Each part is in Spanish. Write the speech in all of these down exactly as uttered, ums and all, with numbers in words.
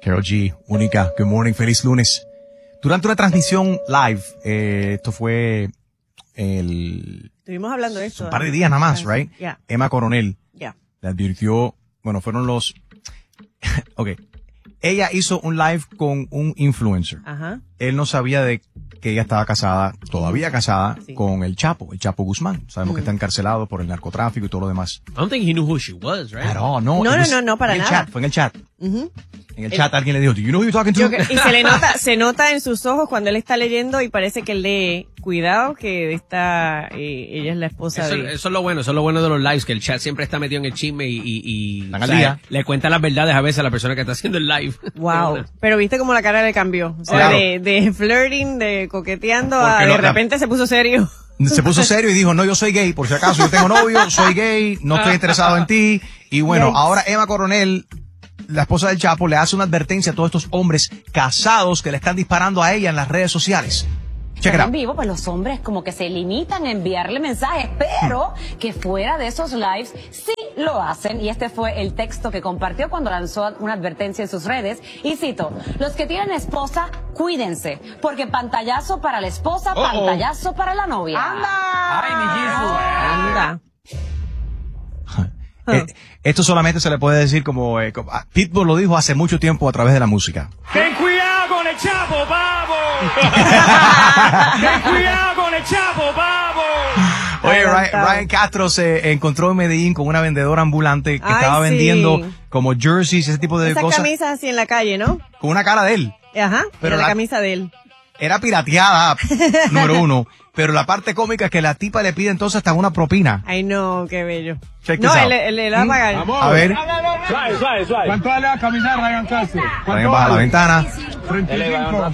Karol G, única. Good morning, feliz lunes. Durante una transmisión live, eh, esto fue el... Estuvimos hablando de esto. Un par de días nada más, right? Yeah. Emma Coronel. Yeah. Le advirtió, bueno, fueron los... ok. Ella hizo un live con un influencer. Ajá. Él no sabía de que ella estaba casada, todavía casada, sí. con el Chapo, el Chapo Guzmán. Sabemos mm. que está encarcelado por el narcotráfico y todo lo demás. I don't think he knew who she was, right? At all, no. No, no, no, no, para en el nada. Chat, fue en el chat. Uh-huh. En el chat alguien le dijo, do you know who you're talking to? Yo, y se le nota, se nota en sus ojos cuando él está leyendo y parece que lee, cuidado que está, eh, ella es la esposa eso, de... Eso es lo bueno, eso es lo bueno de los lives, que el chat siempre está metido en el chisme y, y, y o sea, le cuenta las verdades a veces a la persona que está haciendo el live. Wow. Pero viste como la cara le cambió. O sea, claro. de, de flirting, de coqueteando, a, no, de repente la... se puso serio. Se puso serio y dijo, no, yo soy gay, por si acaso yo tengo novio, soy gay, no estoy interesado en ti. Y bueno, Yikes. Ahora Emma Coronel, la esposa del Chapo, le hace una advertencia a todos estos hombres casados que le están disparando a ella en las redes sociales. Check it out. En vivo, pues los hombres como que se limitan a enviarle mensajes, pero que fuera de esos lives sí lo hacen. Y este fue el texto que compartió cuando lanzó una advertencia en sus redes. Y cito, los que tienen esposa, cuídense, porque pantallazo para la esposa, Oh, oh. pantallazo para la novia. ¡Anda! Ay, mi Jesús. ¡Anda! Eh, esto solamente se le puede decir como, eh, como ah, Pitbull lo dijo hace mucho tiempo a través de la música. ¡Ten cuidado con el Chapo, pavo! ¡Ten cuidado con el Chapo, pavo! Oye, Ryan, Ryan Castro se encontró en Medellín con una vendedora ambulante que Ay, estaba sí. vendiendo como jerseys, ese tipo de Esas cosas. camisas así en la calle, ¿no? Con una cara de él. Ajá, Pero pero la, la- camisa de él. Era pirateada, número uno. Pero la parte cómica es que la tipa le pide entonces hasta una propina. Ay, no, qué bello. Check No, this él, out. él le va a pagar. A ver, Suave, suave, suave. ¿Cuánto vale la camisa de Ryan Castro? Ryan baja la ventana. treinta y cinco.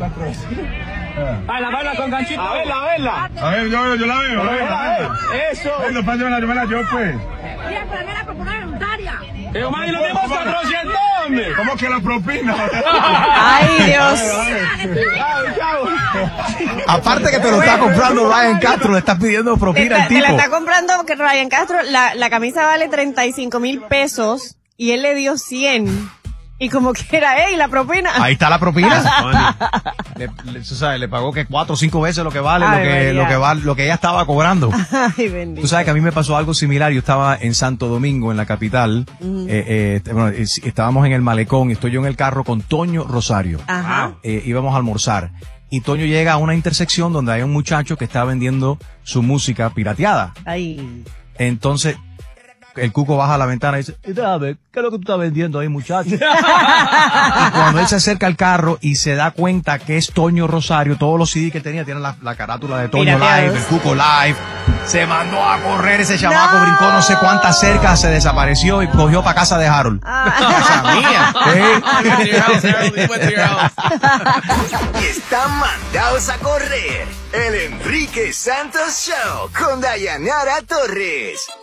A la baila con ganchito. A verla, a verla. A ver, yo, yo la veo. A ver, a ver. Eso. Ay, no, pásamela, yo me la llevo, pues. Mira, para ver la propina voluntaria. Pero, mami, lo tenemos cuatrocientos, hombre. ¿Cómo que la propina? Ay, Dios. Chao, chao. Aparte que te lo está comprando Ryan Castro, le estás pidiendo Te, propina está- al te la tipo. está comprando que Ryan Castro, la, la camisa vale treinta y cinco mil pesos y él le dio cien. Y como que era él la propina. Ahí está la propina. le, le, tú sabes, le pagó que cuatro o cinco veces lo que vale, Ay, lo que, María. lo que vale, lo que ella estaba cobrando. Ay, bendito. Tú sabes que a mí me pasó algo similar. Yo estaba en Santo Domingo, en la capital. Ujú. eh, eh, bueno, es- estábamos en el malecón. Estoy yo en el carro con Toño Rosario. Ajá. Eh, íbamos a almorzar. Y Toño llega a una intersección donde hay un muchacho que está vendiendo su música pirateada. Ay. Entonces, el cuco baja a la ventana y dice, "Y déjame ver, ¿qué es lo que tú estás vendiendo ahí, muchacho?" Y cuando él se acerca al carro y se da cuenta que es Toño Rosario, todos los C D que tenía tienen la, la carátula de Toño Pirateados. Live, el cuco Live. Se mandó a correr ese chamaco, No. brincó no sé cuántas cercas, se desapareció y cogió para casa de Harold. Ah. Sí. Están mandados a correr. El Enrique Santos Show con Dayanara Torres.